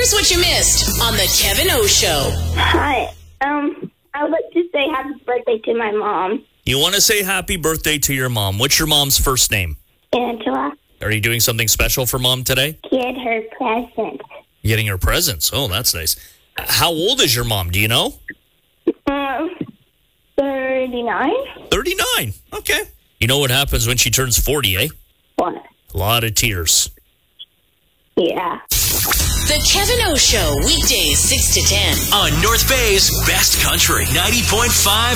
Here's what you missed on the Kevin O Show. Hi. I would like to say happy birthday to my mom, You want to say happy birthday to your mom. What's your mom's first name? Angela. Are you doing something special for mom today? Get her present. Getting her presents. Oh, that's nice. How old is your mom? Do you know? 39. 39. Okay. You know what happens when she turns 40, eh? What? A lot of tears. Yeah. The Kevin O Show, weekdays 6 to 10. On North Bay's Best Country, 90.5